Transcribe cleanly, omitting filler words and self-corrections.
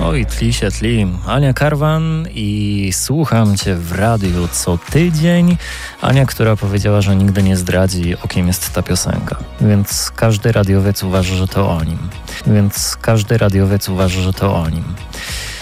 Oj, tli się tli. Ania Karwan i słucham Cię w radiu co tydzień. Ania, która powiedziała, że nigdy nie zdradzi, o kim jest ta piosenka. Więc każdy radiowiec uważa, że to o nim.